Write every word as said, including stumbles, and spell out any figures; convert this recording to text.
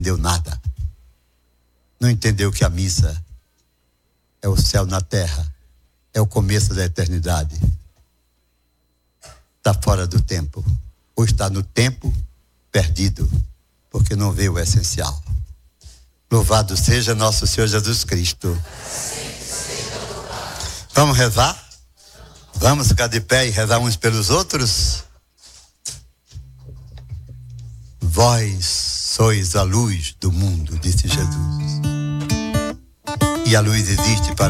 entendeu nada. Não entendeu que a missa é o céu na terra, é o começo da eternidade. Está fora do tempo, ou está no tempo perdido, porque não vê o essencial. Louvado seja nosso Senhor Jesus Cristo. Vamos rezar? Vamos ficar de pé e rezar uns pelos outros? Vós sois a luz do mundo, disse Jesus. E a luz existe para